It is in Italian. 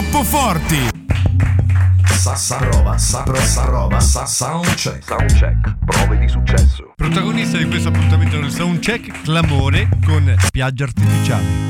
troppo forti. Soundcheck, prove di successo. Protagonista di questo appuntamento del Soundcheck, Clamore con Spiagge Artificiali.